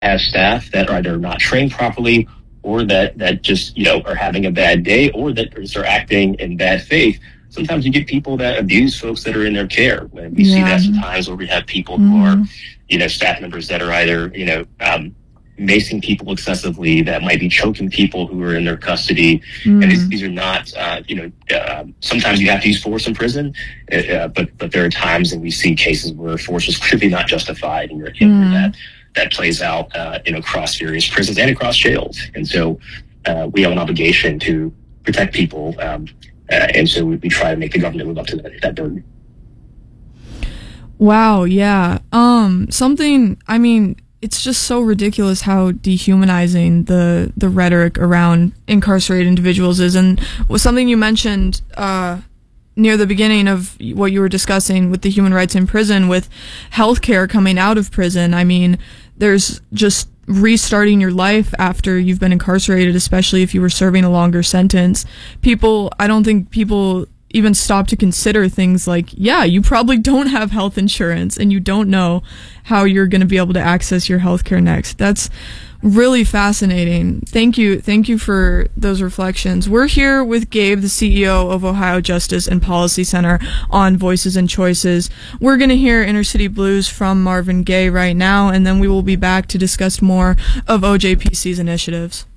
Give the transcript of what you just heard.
have staff that are either not trained properly or that just, are having a bad day or that are acting in bad faith. Sometimes you get people that abuse folks that are in their care. And we see that sometimes where we have people who are, staff members that are either, macing people excessively, that might be choking people who are in their custody. And these are not, sometimes you have to use force in prison, but there are times and we see cases where force is clearly not justified, and you're that plays out, across various prisons and across jails. And so we have an obligation to protect people. And so we try to make the government live up to that burden. Wow, yeah. It's just so ridiculous how dehumanizing the rhetoric around incarcerated individuals is. And something you mentioned near the beginning of what you were discussing with the human rights in prison, with healthcare coming out of prison. I mean, there's just restarting your life after you've been incarcerated, especially if you were serving a longer sentence. I don't think people even stop to consider things like, yeah, you probably don't have health insurance and you don't know how you're going to be able to access your healthcare next. That's really fascinating. Thank you for those reflections. We're here with Gabe, the CEO of Ohio Justice and Policy Center, on Voices and Choices. We're going to hear Inner City Blues from Marvin Gaye right now, and then we will be back to discuss more of OJPC's initiatives.